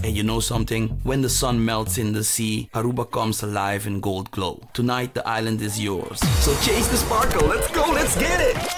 And you know something? When the sun melts in the sea, Aruba comes alive in gold glow. Tonight the island is yours. So chase the sparkle. Let's go, let's get it!